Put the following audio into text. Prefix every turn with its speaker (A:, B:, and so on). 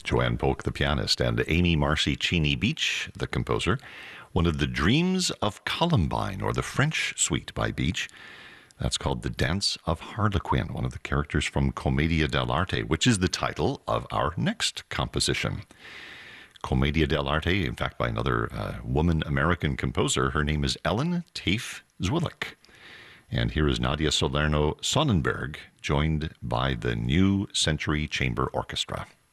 A: Joanne Polk, the pianist, and Amy Marcy Cheney Beach, the composer. One of the Dreams of Columbine, or the French suite by Beach. That's called The Dance of Harlequin, one of the characters from Commedia dell'arte, which is the title of our next composition. Commedia dell'arte, in fact, by another woman-American composer. Her name is Ellen Tafe Zwilich. And here is Nadia Salerno Sonnenberg, joined by the New Century Chamber Orchestra.